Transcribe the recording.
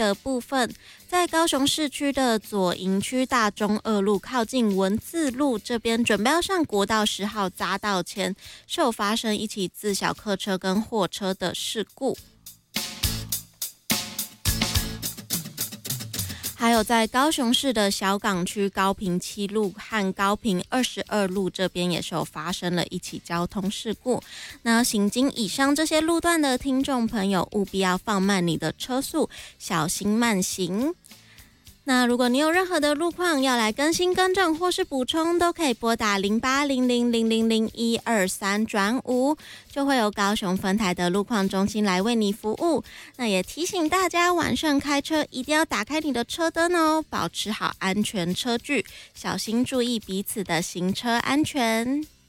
的部分，在高雄市区的左营区大中二路靠近文字路这边，准备要上国道10号匝道前，是有发生一起自小客车跟货车的事故。还有在高雄市的小港区高屏7路和高屏22路这边也是有发生了一起交通事故。那行经以上这些路段的听众朋友，务必要放慢你的车速，小心慢行。那如果你有任何的路况要来更新更正或是补充，都可以拨打0800000123转5，就会有高雄分台的路况中心来为你服务。那也提醒大家，晚上开车一定要打开你的车灯哦，保持好安全车距，小心注意彼此的行车安全。